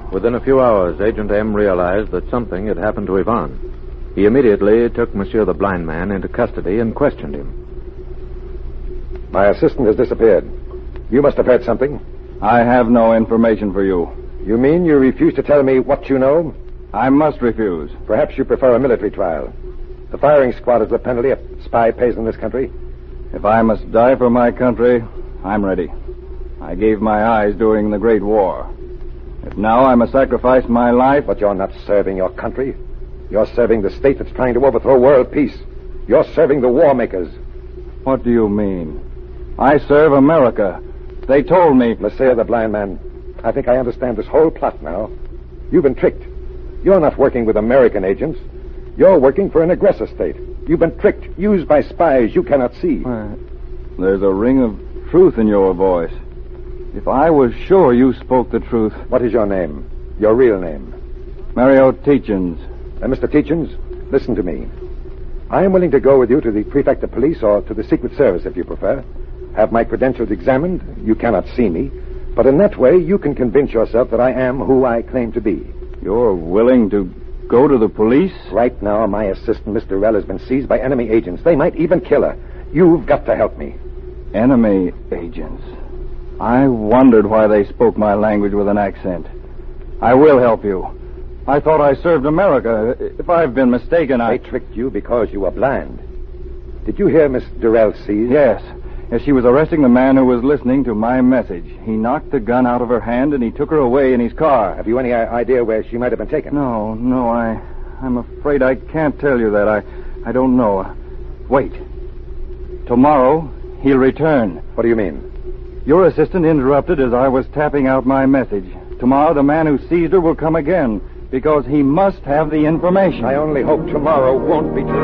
Within a few hours, Agent M realized that something had happened to Ivan. He immediately took Monsieur the Blind Man into custody and questioned him. My assistant has disappeared. You must have heard something. I have no information for you. You mean you refuse to tell me what you know? I must refuse. Perhaps you prefer a military trial. The firing squad is the penalty a spy pays in this country. If I must die for my country, I'm ready. I gave my eyes during the Great War. If now I must sacrifice my life... But you're not serving your country. You're serving the state that's trying to overthrow world peace. You're serving the war makers. What do you mean? I serve America. They told me... Monsieur the Blind Man, I think I understand this whole plot now. You've been tricked. You're not working with American agents. You're working for an aggressor state. You've been tricked, used by spies you cannot see. There's a ring of truth in your voice. If I was sure you spoke the truth... What is your name? Your real name? Mario Tietjens. Mr. Tietjens, listen to me. I am willing to go with you to the prefect of police or to the Secret Service, if you prefer. Have my credentials examined. You cannot see me. But in that way, you can convince yourself that I am who I claim to be. You're willing to go to the police? Right now, my assistant, Miss Durrell, has been seized by enemy agents. They might even kill her. You've got to help me. Enemy agents? I wondered why they spoke my language with an accent. I will help you. I thought I served America. If I've been mistaken, They tricked you because you were blind. Did you hear Miss Durrell seized? Yes. As she was arresting the man who was listening to my message. He knocked the gun out of her hand and he took her away in his car. Have you any idea where she might have been taken? No, I'm afraid I can't tell you that. I don't know. Wait. Tomorrow, he'll return. What do you mean? Your assistant interrupted as I was tapping out my message. Tomorrow, the man who seized her will come again, because he must have the information. I only hope tomorrow won't be too